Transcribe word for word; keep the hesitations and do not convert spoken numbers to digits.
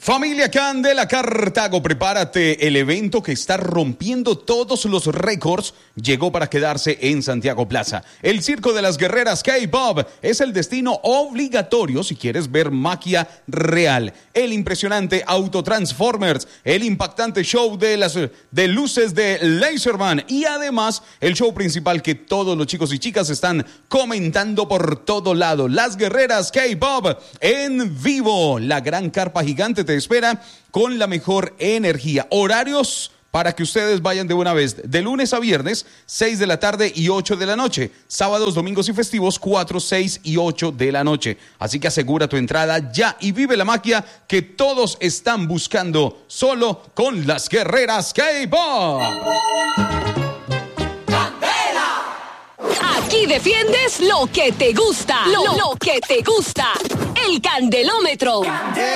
Familia Candela Cartago, prepárate, el evento que está rompiendo todos los récords llegó para quedarse en Santiago Plaza. El Circo de las Guerreras K-Pop es el destino obligatorio si quieres ver magia real. El impresionante Auto Transformers, el impactante show de las de luces de Laserman y además el show principal que todos los chicos y chicas están comentando por todo lado. Las Guerreras K-Pop en vivo. La gran carpa gigante te espera con la mejor energía. Horarios para que ustedes vayan de una vez, de lunes a viernes, seis de la tarde y ocho de la noche. Sábados, domingos y festivos, cuatro, seis y ocho de la noche. Así que asegura tu entrada ya y vive la magia que todos están buscando solo con las Guerreras K-Pop. Aquí defiendes lo que te gusta, lo, lo que te gusta. El Candelómetro.